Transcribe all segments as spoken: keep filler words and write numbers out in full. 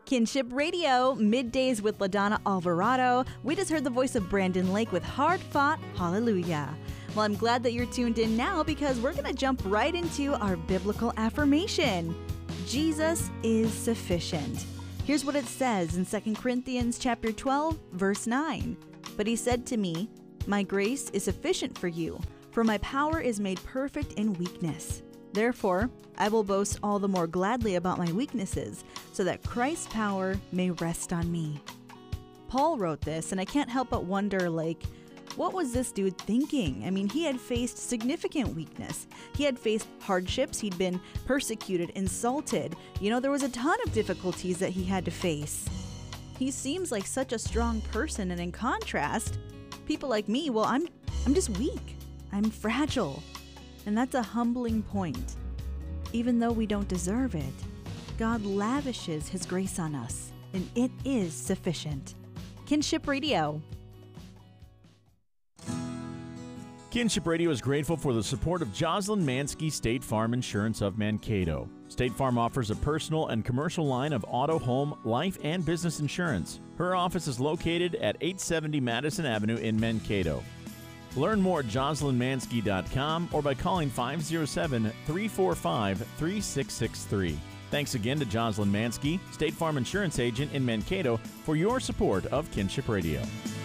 Kinship Radio, middays with LaDonna Alvarado. We just heard the voice of Brandon Lake with Hard Fought Hallelujah. Well, I'm glad that you're tuned in now because we're going to jump right into our biblical affirmation. Jesus is sufficient. Here's what it says in Second Corinthians chapter twelve, verse nine. But he said to me, my grace is sufficient for you, for my power is made perfect in weakness. Therefore, I will boast all the more gladly about my weaknesses, so that Christ's power may rest on me. Paul wrote this, and I can't help but wonder, like, what was this dude thinking? I mean, he had faced significant weakness. He had faced hardships. He'd been persecuted, insulted. You know, there was a ton of difficulties that he had to face. He seems like such a strong person, and in contrast, people like me, well, I'm I'm just weak. I'm fragile. And that's a humbling point. Even though we don't deserve it, God lavishes His grace on us, and it is sufficient. Kinship Radio. Kinship Radio is grateful for the support of Jocelyn Mansky State Farm Insurance of Mankato. State Farm offers a personal and commercial line of auto, home, life, and business insurance. Her office is located at eight seventy Madison Avenue in Mankato. Learn more at jocelyn mansky dot com or by calling five oh seven, three four five, three six six three. Thanks again to Jocelyn Mansky, State Farm Insurance Agent in Mankato, for your support of Kinship Radio.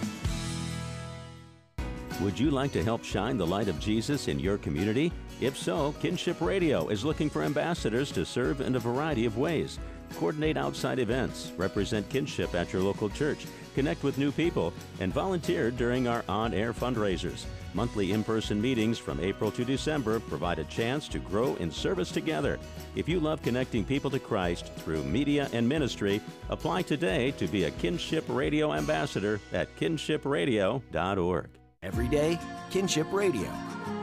Would you like to help shine the light of Jesus in your community? If so, Kinship Radio is looking for ambassadors to serve in a variety of ways. Coordinate outside events, represent Kinship at your local church, connect with new people, and volunteer during our on-air fundraisers. Monthly in-person meetings from April to December provide a chance to grow in service together. If you love connecting people to Christ through media and ministry, apply today to be a Kinship Radio ambassador at kinship radio dot org. Every day, Kinship Radio.